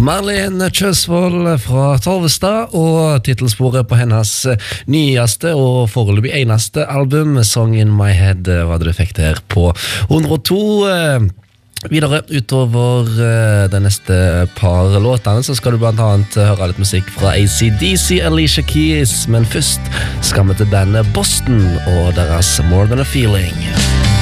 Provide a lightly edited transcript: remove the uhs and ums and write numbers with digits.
Marlene Kjøsvold fra Torvestad, og titelsporet på hennes nyeste og foreløpig eneste album, Song in My Head, var det du fikk der på 102. Videre utover de neste par låtene så skal du blant annet høre litt musikk fra AC/DC, Alicia Keys, men først skal vi til bandet Boston og deres More Than a Feeling.